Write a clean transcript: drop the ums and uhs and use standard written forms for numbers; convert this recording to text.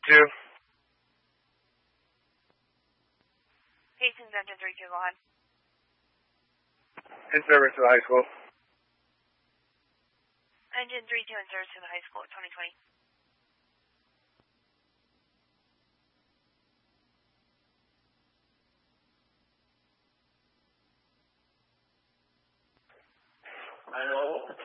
32. Hastings, engine 32, go ahead. In service to the high school. Engine 32 in service to the high school, 2020. I know.